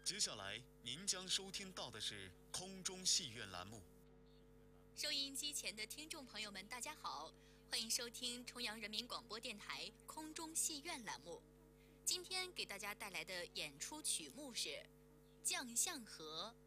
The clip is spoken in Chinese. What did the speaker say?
接下来您将收听到的是空中戏院栏目。 收音机前的听众朋友们，大家好，欢迎收听重阳人民广播电台空中戏院栏目。今天给大家带来的演出曲目是《将相和》